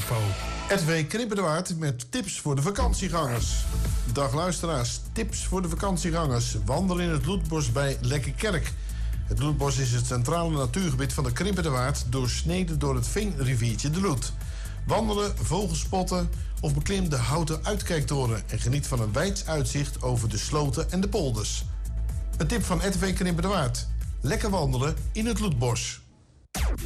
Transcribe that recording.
info. RTW Knippendewaard met tips voor de vakantiegangers. Dag luisteraars, tips voor de vakantiegangers. Wandelen in het Loetbos bij Lekkerkerk. Het Loetbos is het centrale natuurgebied van de Knippendewaard, doorsneden door het veenriviertje de Loet. Wandelen, vogels spotten of beklim de houten uitkijktoren en geniet van een wijds uitzicht over de sloten en de polders. Een tip van RTV Knippendewaard. Lekker wandelen in het Loetbos.